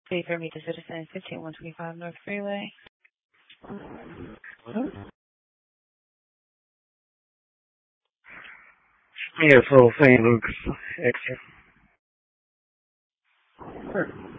Please for me to Citizen 15125 North Freeway. Yeah, so St. Luke's extra.